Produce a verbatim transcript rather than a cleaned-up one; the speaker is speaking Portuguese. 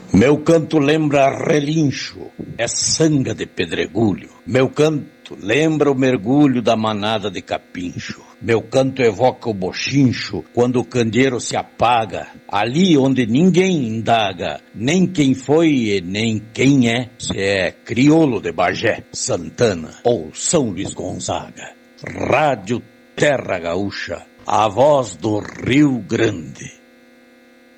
Meu canto lembra relincho, é sanga de pedregulho. Meu canto lembra o mergulho da manada de capincho. Meu canto evoca o bochincho quando o candeeiro se apaga, ali onde ninguém indaga, nem quem foi e nem quem é, se é crioulo de Bagé, Santana ou São Luís Gonzaga. Rádio Terra Gaúcha, a voz do Rio Grande.